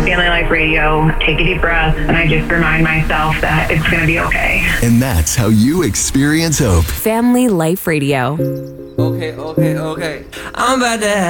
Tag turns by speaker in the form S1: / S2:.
S1: Family Life Radio, take a deep breath, and I just remind myself that it's going to be okay.
S2: And that's how you experience hope.
S3: Family Life Radio.
S4: Okay. I'm about to